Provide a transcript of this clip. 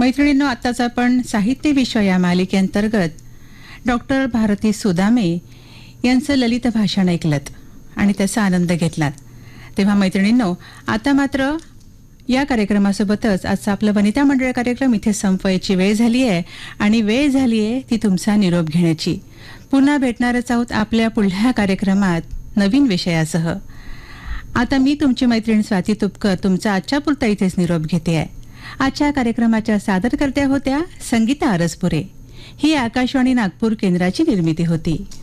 मैत्रिणींनो, आताच आपण साहित्य विश्व या मालिकेअंतर्गत डॉक्टर भारती सुदामे यांचं ललित भाषण ऐकलत आणि त्याचा आनंद घेतलात. तेव्हा मैत्रिणींनो, आता मात्र या कार्यक्रमासोबतच आजचा आपला वनिता मंडळ कार्यक्रम इथे संपवायची वेळ झाली आहे आणि वेळ झाली आहे ती तुमचा निरोप घेण्याची. पुन्हा भेटणारच आहोत आपल्या पुढल्या कार्यक्रमात नवीन विषयासह. आता मी तुमची मैत्रीण स्वाती तुपकर तुमचा आजच्या पुरता इथेच निरोप घेते आहे. आजच्या कार्यक्रमाच्या सादरकर्त्या होत्या संगीता अरसपुरे. ही आकाशवाणी नागपूर केंद्राची निर्मिती होती.